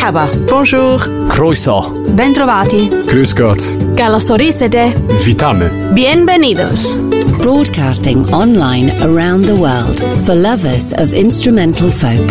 Merhaba. Bonjour. Croeso. Bentrovati. Grüß Gott. Καλωσορίσατε. Witamy. Bienvenidos. Broadcasting online around the world for lovers of instrumental folk.